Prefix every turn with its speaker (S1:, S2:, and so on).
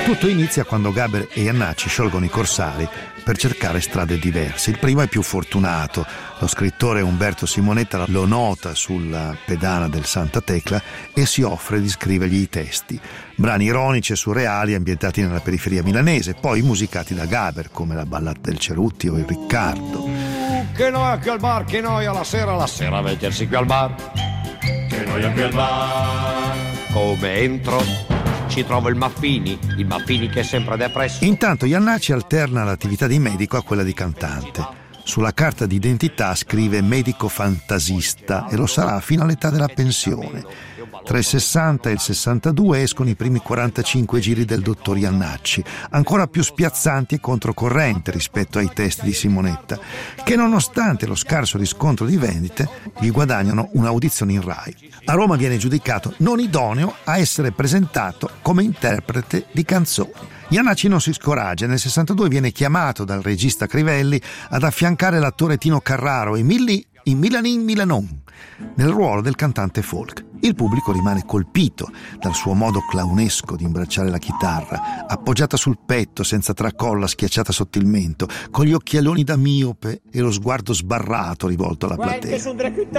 S1: Tutto inizia quando Gaber e Jannacci sciolgono i Corsari per cercare strade diverse. Il primo è più fortunato. Lo scrittore Umberto Simonetta lo nota sulla pedana del Santa Tecla e si offre di scrivergli i testi. Brani ironici e surreali ambientati nella periferia milanese, poi musicati da Gaber, come la ballata del Cerutti o il Riccardo.
S2: Che noia qui al bar, che noia la sera a mettersi qui al bar. Che noia qui al bar. Come entro ci trovo il Maffini che è sempre depresso.
S1: Intanto Jannacci alterna l'attività di medico a quella di cantante. Sulla carta d'identità scrive medico fantasista e lo sarà fino all'età della pensione. Tra il 60 e il 62 escono i primi 45 giri del dottor Jannacci, ancora più spiazzanti e controcorrente rispetto ai testi di Simonetta, che nonostante lo scarso riscontro di vendite gli guadagnano un'audizione in Rai. A Roma viene giudicato non idoneo a essere presentato come interprete di canzoni. Jannacci non si scoraggia, nel 62 viene chiamato dal regista Crivelli ad affiancare l'attore Tino Carraro in Milanin Milanon, nel ruolo del cantante folk. Il pubblico rimane colpito dal suo modo clownesco di imbracciare la chitarra, appoggiata sul petto, senza tracolla, schiacciata sotto il mento, con gli occhialoni da miope e lo sguardo sbarrato rivolto alla platea.